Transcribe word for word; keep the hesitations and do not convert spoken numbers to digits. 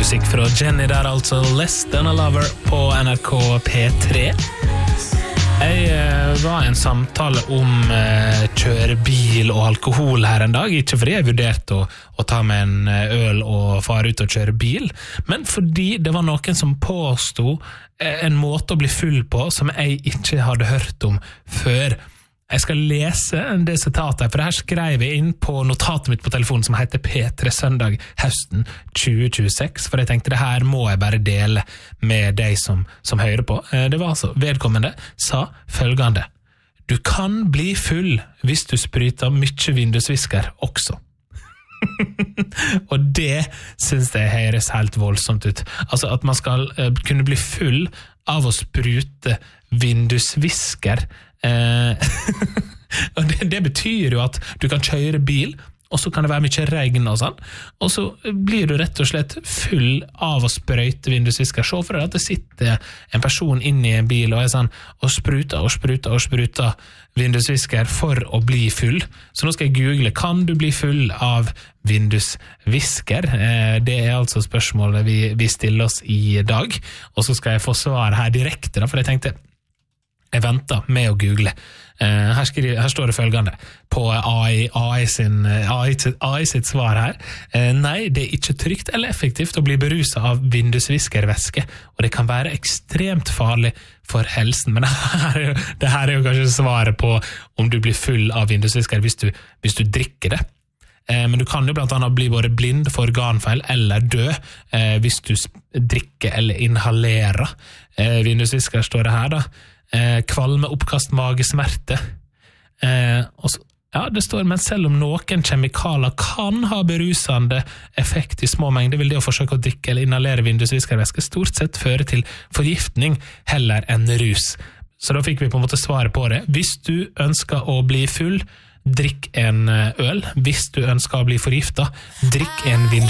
musikk fra Jenny der, altså Less Than a Lover på N R K P tre. Jeg eh, var i en samtale om eh, kjøre bil og alkohol her en dag, ikke fordi jeg vurderte å, å ta med en øl og fare ut og kjøre bil, men fordi det var noen som påstod eh, en måte å bli full på som jeg ikke hadde hørt om før. Jeg skal lese det sitatet, for det her skrev jeg inn på notatet mitt på telefonen som heter P tre Søndag høsten tjue tjueseks, for jeg tenkte det her må jeg bare dele med deg som, som hører på. Det var altså vedkommende sa følgende: Du kan bli full hvis du spryter mye vindusvisker også. Og det synes jeg høres helt voldsomt ut. Altså at man skal uh, kunne bli full av å sprute vindusvisker. Eh, og det, det betyr jo at du kan kjøre bil, og så kan det være mye regn og sånn, og så blir du rett og slett full av å sprøyte vindusvisker. Se for deg at det sitter en person inne i en bil og er sånn, og spruter og spruter og spruter vindusvisker for å bli full. Så nå skal jeg google, kan du bli full av vindusvisker? Eh, det er altså spørsmålet vi, vi stiller oss i dag, og så skal jeg få svar her direkte da, for jeg tenkte jeg ventet med å google. Uh, her, skriver, her står det følgende på A I, A I, sin, A I, A I sitt svar her. Uh, nei, det er ikke trygt eller effektivt å bli beruset av vindusviskervæske, og det kan være ekstremt farlig for helsen. Men det her, er jo, det her er jo kanskje svaret på om du blir full av vindusvisker hvis du, hvis du drikker det. Uh, men du kan jo blant annet bli både blind for organfeil eller dø uh, hvis du drikker eller inhalerer. Uh, vindusvisker står det her da. Eh, kvalme, oppkast, magesmerte. Eh, og så, ja, det står, men selv om noen kjemikalier kan ha berusende effekt i små mengder, vil det å forsøke å drikke eller inhalere vindusviskervæske stort sett føre til forgiftning heller enn rus. Så da fikk vi på en måte svaret på det. Hvis du ønsker å bli full, drikk en øl. Hvis du ønsker å bli forgiftet, drikk en vindusviskervæske.